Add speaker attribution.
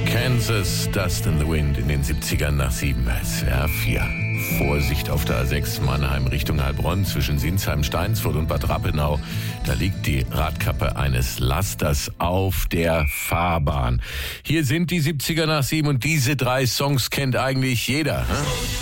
Speaker 1: Kansas, Dust in the Wind in den 70ern nach 7 SWR 4. Vorsicht auf der A6 Mannheim Richtung Heilbronn zwischen Sinsheim, Steinsfurt und Bad Rappenau. Da liegt die Radkappe eines Lasters auf der Fahrbahn. Hier sind die 70er nach 7 und diese 3 Songs kennt eigentlich jeder.